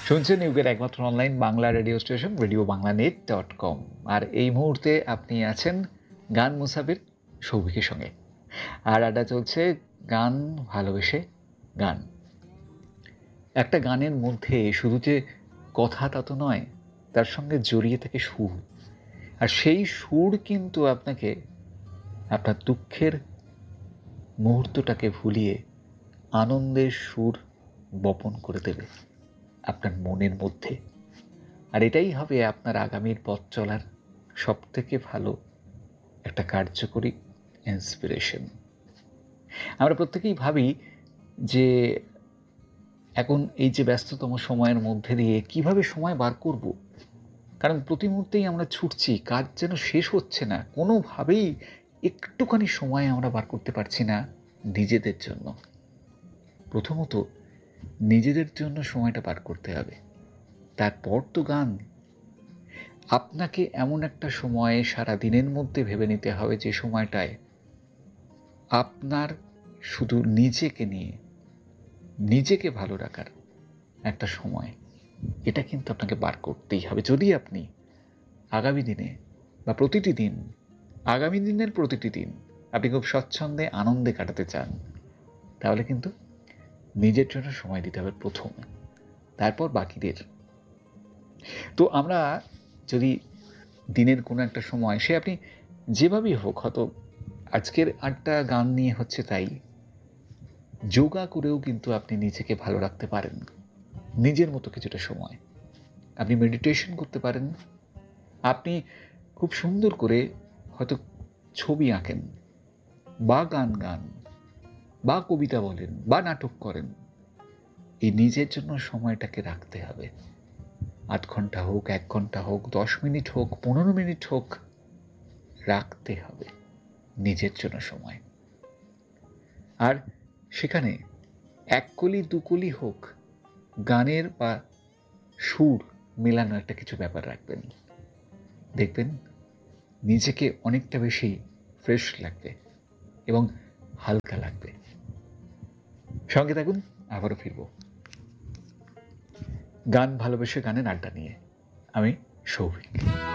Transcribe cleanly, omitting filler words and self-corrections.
শুনছেন ইউকের একমাত্র online Bangla radio station radioBanglanet.com। আর এই মুহূর্তে আপনি আছেন গান মুসাফির সৌভিকের সঙ্গে, আর আড্ডা চলছে গান ভালোবেসে গান। একটা গানের মধ্যে শুধু যে কথা তা তো নয়, তার সঙ্গে জড়িয়ে থাকে সুর। আর সেই সুর কিন্তু আপনাকে আপনার দুঃখের মুহূর্তটাকে ভুলিয়ে আনন্দের সুর বপন করে দেবে আপনার মনের মধ্যে। আর এটাই হবে আপনার আগামীর পথ চলার সবথেকে ভালো একটা কার্যকরী ইন্সপিরেশন। আমরা প্রত্যেকেই ভাবি যে এখন এই যে ব্যস্ততম সময়ের মধ্যে দিয়ে কিভাবে সময় বার করব, কারণ প্রতি মুহূর্তেই আমরা ছুটছি, কাজ যেন শেষ হচ্ছে না, কোনোভাবেই একটুখানি সময় আমরা বার করতে পারছি না নিজেদের জন্য। প্রথমত নিজেদের জন্য সময়টা বার করতে হবে, তারপর তো গান। আপনাকে এমন একটা সময়ে সারা দিনের মধ্যে ভেবে নিতে হবে যে সময়টায় আপনার শুধু নিজেকে নিয়ে নিজেকে ভালো রাখার একটা সময়, এটা কিন্তু আপনাকে বার করতেই হবে। যদি আপনি আগামী দিনে বা প্রতিটি দিন, আগামী দিনের প্রতিটি দিন আপনি খুব স্বচ্ছন্দে আনন্দে কাটাতে চান, তাহলে কিন্তু নিজের জন্য সময় দিতে হবে প্রথমে, তারপর বাকিদের। তো আমরা যদি দিনের কোনো একটা সময়, সে আপনি যেভাবেই হোক, হয়তো আজকের আড্ডা গান নিয়ে হচ্ছে তাই, যোগা করেও কিন্তু আপনি নিজেকে ভালো রাখতে পারেন নিজের মতো কিছুটা সময়। আপনি মেডিটেশন করতে পারেন, আপনি খুব সুন্দর করে হয়তো ছবি আঁকেন বা গান গান বা কবিতা বলেন বা নাটক করেন। এই নিজের জন্য সময়টাকে রাখতে হবে। 8 ঘন্টা হোক, 1 ঘন্টা হোক, 10 মিনিট হোক, 15 মিনিট হোক, রাখতে হবে নিজের জন্য সময়। আর সেখানে 1 কলি 2 কলি হোক, গানের বা সুর মেলানো একটা কিছু ব্যাপার রাখবেন। দেখবেন নিজেকে অনেকটা বেশি ফ্রেশ লাগবে এবং হালকা লাগবে। সঙ্গে থাকুন, আবারও ফিরব গান ভালোবেসে গানের আড্ডা নিয়ে। আমি সৌভিক।